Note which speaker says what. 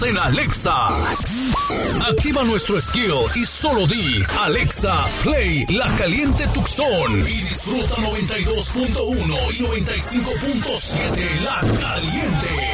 Speaker 1: en Alexa. Activa nuestro skill y solo di Alexa, play La Caliente Tucson y disfruta 92.1 y 95.7 La Caliente.